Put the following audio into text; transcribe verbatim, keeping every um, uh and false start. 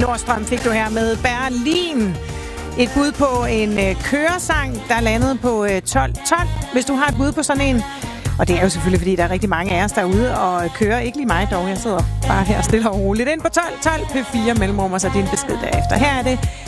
Nordstrøm fik du her med Berlin. Et bud på en øh, køresang, der landede på øh, tolv tolv. Hvis du har et bud på sådan en. Og det er jo selvfølgelig, fordi der er rigtig mange af os derude og kører. Ikke lige mig dog, jeg sidder bare her stille og roligt ind på tolv tolv. P fire mellemrum, og så din besked derefter. Her er det